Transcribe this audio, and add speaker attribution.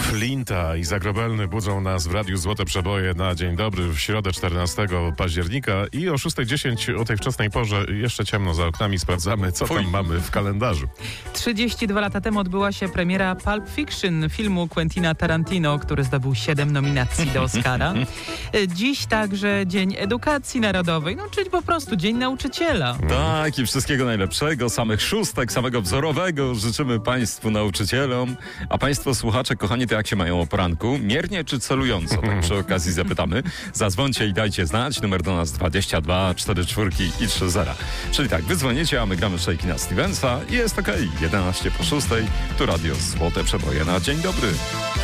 Speaker 1: Flinta i Zagrobelny budzą nas w Radiu Złote Przeboje na dzień dobry w środę 14 października i o 6:10 o tej wczesnej porze jeszcze ciemno za oknami sprawdzamy, co tam mamy w kalendarzu.
Speaker 2: 32 lata temu odbyła się premiera Pulp Fiction, filmu Quentina Tarantino, który zdobył 7 nominacji do Oscara. Dziś także Dzień Edukacji Narodowej, czyli po prostu Dzień Nauczyciela.
Speaker 3: Tak, i wszystkiego najlepszego, samych szóstek, samego wzorowego życzymy Państwu nauczycielom. A Państwo słuchacze, kochani, to jak się mają o poranku? Miernie czy celująco? Tak przy okazji zapytamy. Zadzwońcie i dajcie znać. Numer do nas 22 44 i 30. Czyli tak, wy dzwonicie, a my gramy szejki na Stevensa i jest okej. 11 po 6. Tu Radio Złote Przeboje na dzień dobry.